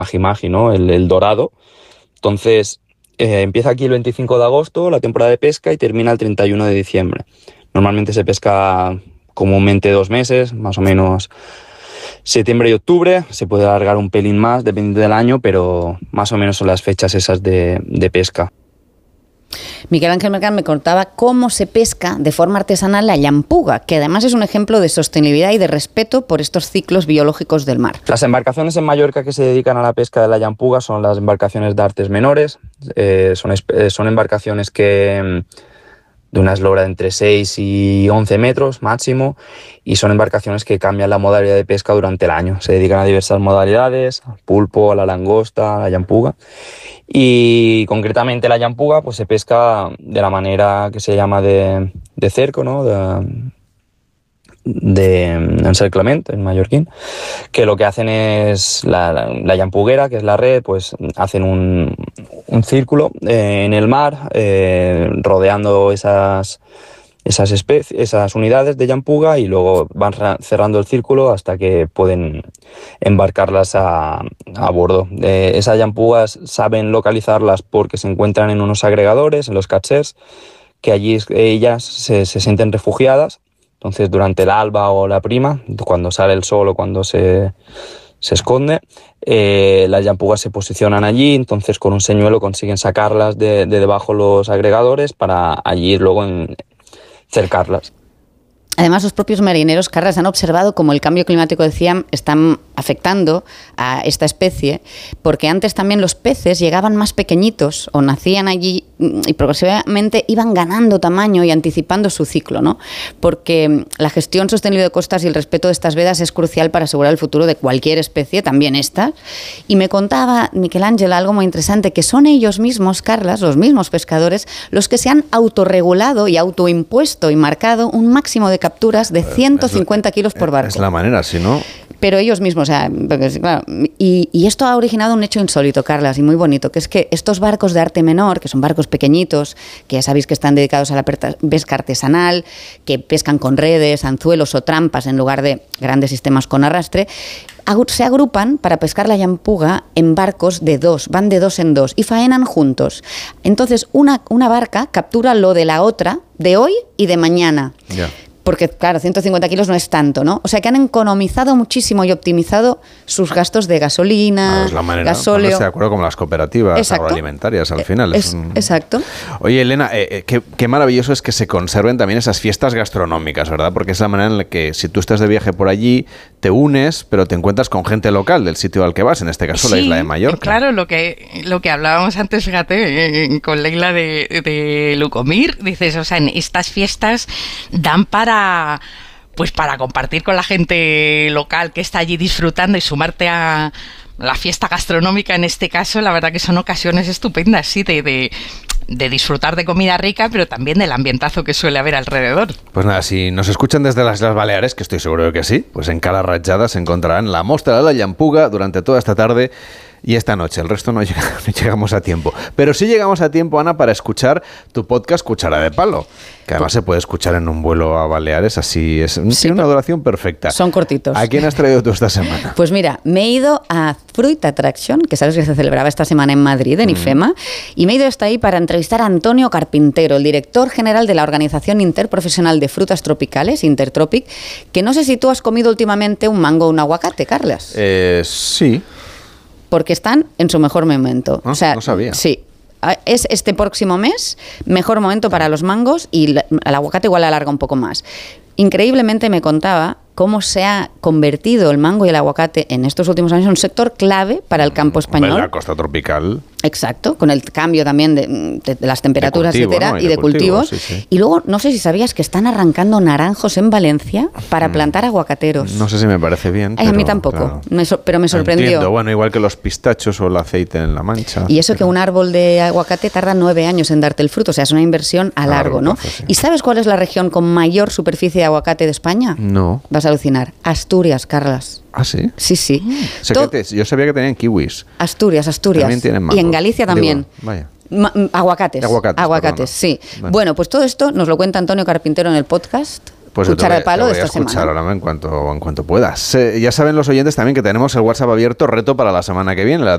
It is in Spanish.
magi-magi, ¿no? El dorado. Entonces, empieza aquí el 25 de agosto, la temporada de pesca, y termina el 31 de diciembre. Normalmente se pesca comúnmente 2 meses, más o menos septiembre y octubre. Se puede alargar un pelín más, dependiendo del año, pero más o menos son las fechas esas de pesca. Miguel Ángel Mercán me contaba cómo se pesca de forma artesanal la llampuga, que además es un ejemplo de sostenibilidad y de respeto por estos ciclos biológicos del mar. Las embarcaciones en Mallorca que se dedican a la pesca de la llampuga son las embarcaciones de artes menores. Son embarcaciones que de una eslora de entre 6 y 11 metros máximo, y son embarcaciones que cambian la modalidad de pesca durante el año. Se dedican a diversas modalidades, al pulpo, a la langosta, a la llampuga. Y concretamente la llampuga pues se pesca de la manera que se llama de cerco, ¿no? De encirclement en mallorquín, que lo que hacen es la llampuguera, que es la red, pues hacen un círculo en el mar, rodeando esas unidades de llampuga, y luego van cerrando el círculo hasta que pueden embarcarlas a bordo. Esas llampugas saben localizarlas porque se encuentran en unos agregadores, en los catchers, que allí ellas se sienten refugiadas. Entonces, durante el alba o la prima, cuando sale el sol o cuando se esconde, las llampugas se posicionan allí. Entonces, con un señuelo consiguen sacarlas de debajo los agregadores para allí luego cercarlas. Además, los propios marineros, Carles, han observado cómo el cambio climático, decían, están afectando a esta especie, porque antes también los peces llegaban más pequeñitos o nacían allí y progresivamente iban ganando tamaño y anticipando su ciclo, ¿no? Porque la gestión sostenible de costas y el respeto de estas vedas es crucial para asegurar el futuro de cualquier especie, también esta. Y me contaba Miquel Ángel algo muy interesante, que son ellos mismos, Carles, los mismos pescadores, los que se han autorregulado y autoimpuesto y marcado un máximo de capturas de 150 kilos por barco. Es la manera, si no... Pero ellos mismos, o sea, porque, claro, y esto ha originado un hecho insólito, Carles, y muy bonito, que es que estos barcos de arte menor, que son barcos pequeñitos, que ya sabéis que están dedicados a la pesca artesanal, que pescan con redes, anzuelos o trampas en lugar de grandes sistemas con arrastre, se agrupan para pescar la llampuga en barcos de 2, van de 2 en 2 y faenan juntos. Entonces, una barca captura lo de la otra, de hoy y de mañana. Yeah. Porque, claro, 150 kilos no es tanto, ¿no? O sea, que han economizado muchísimo y optimizado sus gastos de gasolina, es la manera, gasóleo. Estoy de acuerdo con las cooperativas Exacto. agroalimentarias, al final. Exacto. Oye, Elena, qué maravilloso es que se conserven también esas fiestas gastronómicas, ¿verdad? Porque es la manera en la que, si tú estás de viaje por allí, te unes, pero te encuentras con gente local del sitio al que vas, en este caso la isla de Mallorca. Claro, lo que hablábamos antes, fíjate, con Leila de Lucomir, dices, o sea, en estas fiestas dan para compartir con la gente local que está allí disfrutando y sumarte a la fiesta gastronómica en este caso. La verdad que son ocasiones estupendas, sí, de disfrutar de comida rica, pero también del ambientazo que suele haber alrededor. Pues nada, si nos escuchan desde las Islas Baleares, que estoy seguro de que sí, pues en Cala Ratjada se encontrarán la mostra de la llampuga durante toda esta tarde y esta noche. El resto no llegamos a tiempo. Pero sí llegamos a tiempo, Ana, para escuchar tu podcast Cuchara de Palo, que además se puede escuchar en un vuelo a Baleares, así es. Sí, tiene una duración perfecta. Son cortitos. ¿A quién has traído tú esta semana? Pues mira, me he ido a Fruit Attraction, que sabes que se celebraba esta semana en Madrid, en IFEMA, y me he ido hasta ahí para entrevistar a Antonio Carpintero, el director general de la Organización Interprofesional de Frutas Tropicales, Intertropic, que no sé si tú has comido últimamente un mango o un aguacate, Carles. Sí. Porque están en su mejor momento. No sabía. Sí. Es este próximo mes, mejor momento para los mangos, y el aguacate igual alarga un poco más. Increíblemente me contaba cómo se ha convertido el mango y el aguacate en estos últimos años en un sector clave para el campo español. La costa tropical. Exacto, con el cambio también de las temperaturas, de cultivo, etcétera, ¿no? y de cultivos. Sí. Y luego, no sé si sabías que están arrancando naranjos en Valencia para plantar aguacateros. No sé si me parece bien. A mí tampoco, claro. Pero me sorprendió. Entiendo, bueno, igual que los pistachos o el aceite en La Mancha. Y eso que un árbol de aguacate tarda 9 años en darte el fruto, o sea, es una inversión a largo, ¿no? Sí. ¿Y sabes cuál es la región con mayor superficie de aguacate de España? No. Vas a alucinar. Asturias, Carlas. ¿Ah, sí? Sí. Yo sabía que tenían kiwis. Asturias. También tienen mangos. Y en Galicia también. Vaya. Aguacates, sí. Bueno, pues todo esto nos lo cuenta Antonio Carpintero en el podcast Pues Cuchara de Palo de esta semana. Escuchar ahora en cuanto puedas. Ya saben los oyentes también que tenemos el WhatsApp abierto, reto para la semana que viene.